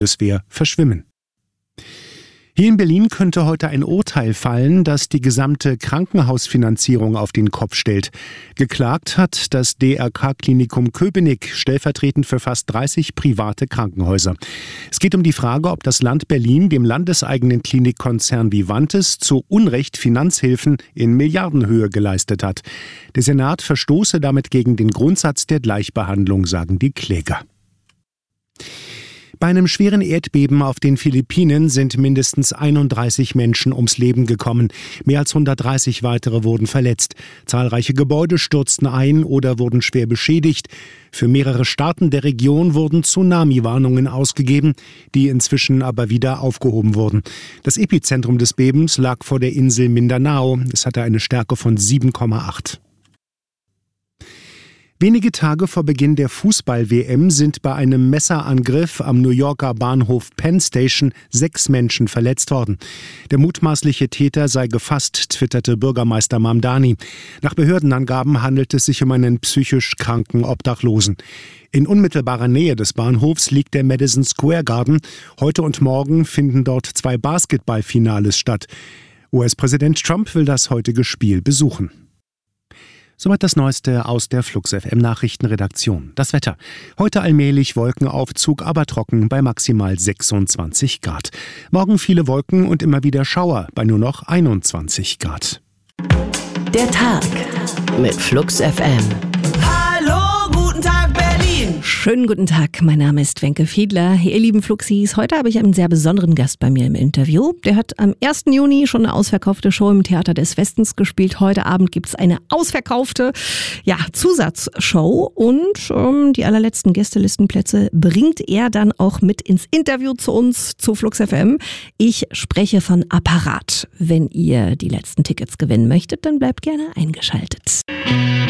Bundeswehr verschwimmen. Hier in Berlin könnte heute ein Urteil fallen, das die gesamte Krankenhausfinanzierung auf den Kopf stellt. Geklagt hat das DRK-Klinikum Köpenick, stellvertretend für fast 30 private Krankenhäuser. Es geht um die Frage, ob das Land Berlin dem landeseigenen Klinikkonzern Vivantes zu Unrecht Finanzhilfen in Milliardenhöhe geleistet hat. Der Senat verstoße damit gegen den Grundsatz der Gleichbehandlung, sagen die Kläger. Bei einem schweren Erdbeben auf den Philippinen sind mindestens 31 Menschen ums Leben gekommen. Mehr als 130 weitere wurden verletzt. Zahlreiche Gebäude stürzten ein oder wurden schwer beschädigt. Für mehrere Staaten der Region wurden Tsunami-Warnungen ausgegeben, die inzwischen aber wieder aufgehoben wurden. Das Epizentrum des Bebens lag vor der Insel Mindanao. Es hatte eine Stärke von 7,8. Wenige Tage vor Beginn der Fußball-WM sind bei einem Messerangriff am New Yorker Bahnhof Penn Station 6 Menschen verletzt worden. Der mutmaßliche Täter sei gefasst, twitterte Bürgermeister Mamdani. Nach Behördenangaben handelt es sich um einen psychisch kranken Obdachlosen. In unmittelbarer Nähe des Bahnhofs liegt der Madison Square Garden. Heute und morgen finden dort 2 Basketballfinales statt. US-Präsident Trump will das heutige Spiel besuchen. Soweit das Neueste aus der Flux FM Nachrichtenredaktion. Das Wetter. Heute allmählich Wolkenaufzug, aber trocken bei maximal 26 Grad. Morgen viele Wolken und immer wieder Schauer bei nur noch 21 Grad. Der Tag mit Flux FM. Hallo, guten Tag Berlin. Schönen guten Tag, mein Name ist Wenke Fiedler. Ihr lieben Fluxis, heute habe ich einen sehr besonderen Gast bei mir im Interview. Der hat am 1. Juni schon eine ausverkaufte Show im Theater des Westens gespielt. Heute Abend gibt es eine ausverkaufte Zusatzshow und die allerletzten Gästelistenplätze bringt er dann auch mit ins Interview zu uns, zu Flux FM. Ich spreche von Apparat. Wenn ihr die letzten Tickets gewinnen möchtet, dann bleibt gerne eingeschaltet.